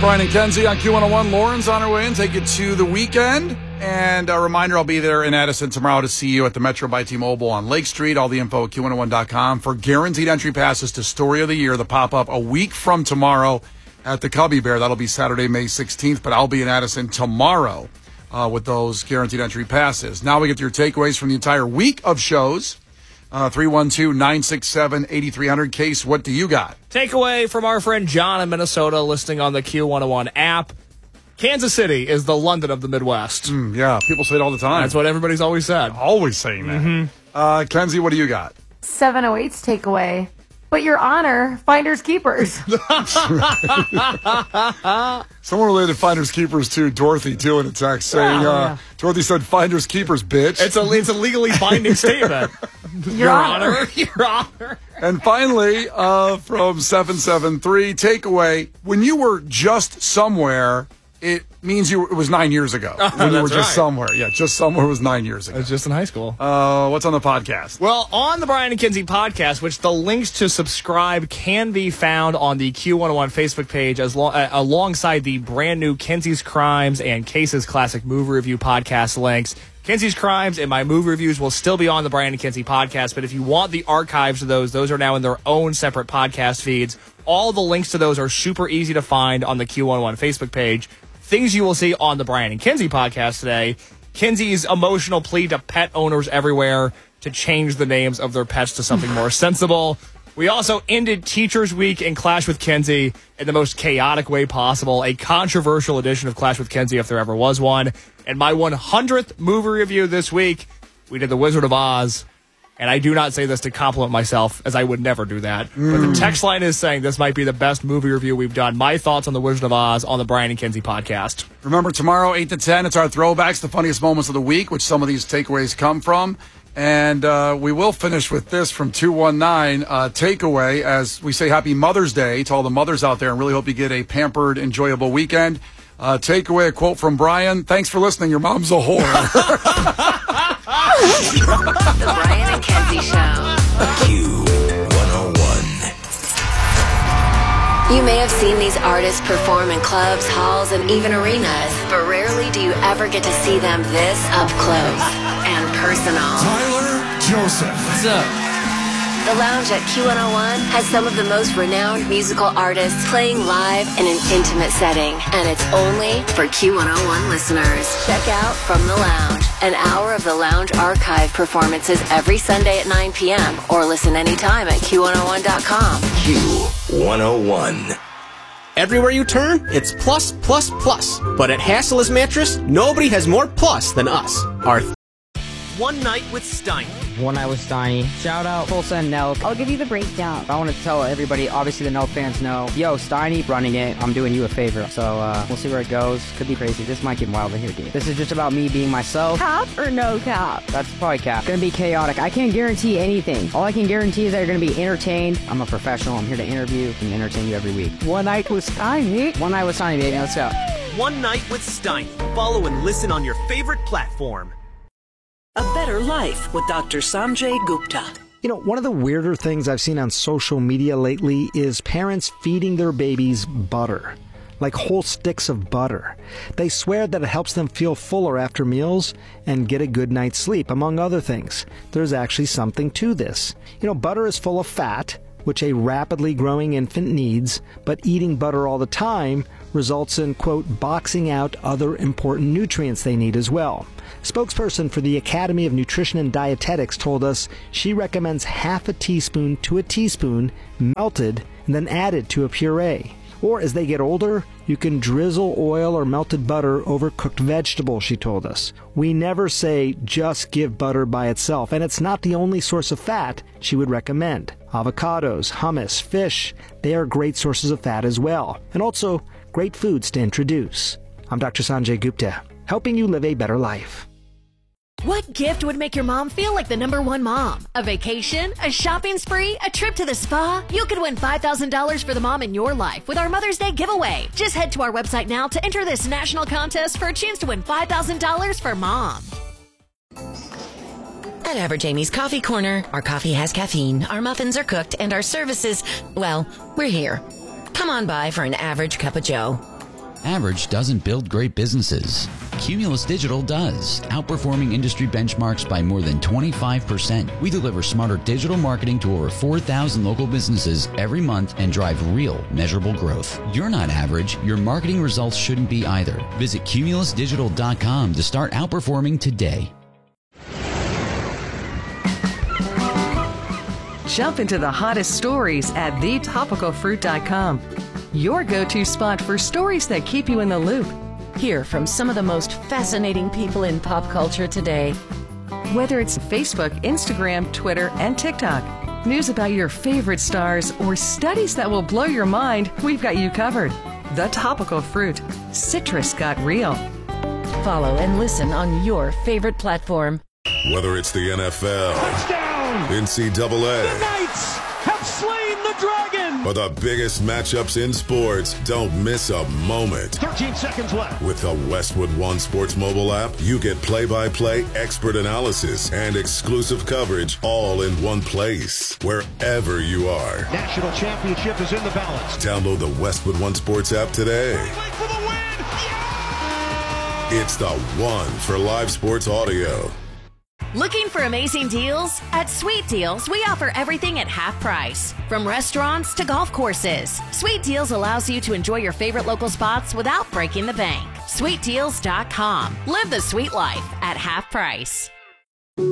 Brian and Kenzie on Q101. Lauren's on her way in. Take it to the weekend. And a reminder, I'll be there in Addison tomorrow to see you at the Metro by T-Mobile on Lake Street. All the info at Q101.com for guaranteed entry passes to Story of the Year, the pop-up a week from tomorrow at the Cubby Bear. That'll be Saturday, May 16th, but I'll be in Addison tomorrow with those guaranteed entry passes. Now we get to your takeaways from the entire week of shows. 312-967-8300. Case, what do you got? Takeaway from our friend John in Minnesota listening on the Q101 app. Kansas City is the London of the Midwest. Yeah, people say it all the time. That's what everybody's always said. Always saying that. Kenzie, what do you got? 708's takeaway. But Your Honor, finders keepers. Someone related finders keepers to Dorothy, too, in a text saying, Dorothy said finders keepers, bitch. It's a legally binding statement. Your Honor. Your Honor. And finally, from 773, takeaway, when you were just somewhere, it means it was 9 years ago. When you were just somewhere. Yeah, just somewhere was 9 years ago. I was just in high school. What's on the podcast? Well, on the Brian and Kenzie podcast, which the links to subscribe can be found on the Q101 Facebook page alongside the brand new Kenzie's Crimes and Cases Classic Movie Review podcast links. Kenzie's Crimes and my movie reviews will still be on the Brian and Kenzie podcast, but if you want the archives of those are now in their own separate podcast feeds. All the links to those are super easy to find on the Q101 Facebook page. Things you will see on the Brian and Kenzie podcast today. Kenzie's emotional plea to pet owners everywhere to change the names of their pets to something more sensible. We also ended Teachers Week in Clash with Kenzie in the most chaotic way possible. A controversial edition of Clash with Kenzie if there ever was one. And my 100th movie review this week, we did The Wizard of Oz. And I do not say this to compliment myself, as I would never do that. But the text line is saying this might be the best movie review we've done. My thoughts on The Wizard of Oz on the Brian and Kenzie podcast. Remember, tomorrow, 8 to 10, it's our throwbacks, the funniest moments of the week, which some of these takeaways come from. And we will finish with this from 219, takeaway, as we say Happy Mother's Day to all the mothers out there, and really hope you get a pampered, enjoyable weekend. Takeaway, a quote from Brian, thanks for listening, your mom's a whore. The Brian and Kenzie Show. Q101. You may have seen these artists perform in clubs, halls, and even arenas, but rarely do you ever get to see them this up close and personal. Tyler Joseph. What's up? The Lounge at Q101 has some of the most renowned musical artists playing live in an intimate setting, and it's only for Q101 listeners. Check out From the Lounge, an hour of the Lounge archive performances every Sunday at 9 p.m. or listen anytime at Q101.com. Q101. Everywhere you turn, it's plus, plus, plus. But at Hassel's Mattress, nobody has more plus than us. Our One Night with Stein. One Night with Steiny. Shout out Tulsa and Nelk. I'll give you the breakdown. I want to tell everybody, obviously the Nelk fans know, yo, Steiny running it, I'm doing you a favor. So we'll see where it goes. Could be crazy. This might get wild in here, dude. This is just about me being myself. Cap or no cap? That's probably cap. Gonna be chaotic. I can't guarantee anything. All I can guarantee is that you're gonna be entertained. I'm a professional. I'm here to interview and entertain you every week. One Night with Steiny. One Night with Steiny, baby. Let's go. One Night with Stein. Follow and listen on your favorite platform. A Better Life with Dr. Sanjay Gupta. You know, one of the weirder things I've seen on social media lately is parents feeding their babies butter, like whole sticks of butter. They swear that it helps them feel fuller after meals and get a good night's sleep, among other things. There's actually something to this. You know, butter is full of fat, which a rapidly growing infant needs, but eating butter all the time results in, quote, boxing out other important nutrients they need as well. Spokesperson for the Academy of Nutrition and Dietetics told us she recommends half a teaspoon to a teaspoon melted and then added to a puree. Or as they get older, you can drizzle oil or melted butter over cooked vegetables, she told us. We never say just give butter by itself, and it's not the only source of fat she would recommend. Avocados, hummus, fish, they are great sources of fat as well, and also great foods to introduce. I'm Dr. Sanjay Gupta, helping you live a better life. What gift would make your mom feel like the #1 mom? A vacation? A shopping spree? A trip to the spa? You could win $5,000 for the mom in your life with our Mother's Day giveaway. Just head to our website now to enter this national contest for a chance to win $5,000 for mom. At Average Amy's Coffee Corner, our coffee has caffeine, our muffins are cooked, and our services, well, we're here. Come on by for an average cup of joe. Average doesn't build great businesses. Cumulus Digital does, outperforming industry benchmarks by more than 25%. We deliver smarter digital marketing to over 4,000 local businesses every month and drive real, measurable growth. You're not average. Your marketing results shouldn't be either. Visit cumulusdigital.com to start outperforming today. Jump into the hottest stories at thetopicalfruit.com. Your go-to spot for stories that keep you in the loop. Hear from some of the most fascinating people in pop culture today. Whether it's Facebook, Instagram, Twitter, and TikTok, news about your favorite stars, or studies that will blow your mind, we've got you covered. The Topical Fruit. Citrus got real. Follow and listen on your favorite platform. Whether it's the NFL, touchdown, NCAA, the Knights have slain the dragon, or the biggest matchups in sports, don't miss a moment. 13 seconds left. With the Westwood One Sports mobile app, you get play-by-play, expert analysis, and exclusive coverage all in one place, wherever you are. National championship is in the balance. Download the Westwood One Sports app today. Wait for the win! Yeah! It's the one for live sports audio. Looking for amazing deals? At Sweet Deals, we offer everything at half price. From restaurants to golf courses, Sweet Deals allows you to enjoy your favorite local spots without breaking the bank. SweetDeals.com. Live the sweet life at half price.